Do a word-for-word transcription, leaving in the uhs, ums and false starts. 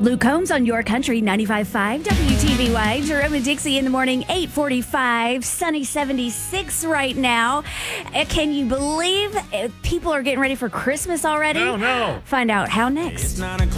Luke Combs on Your Country ninety-five point five W T V Y. Jerome and Dixie in the morning, eight forty-five, sunny seventy-six right now. Uh, Can you believe uh, people are getting ready for Christmas already? No, no. Find out how next. It's nine o'clock.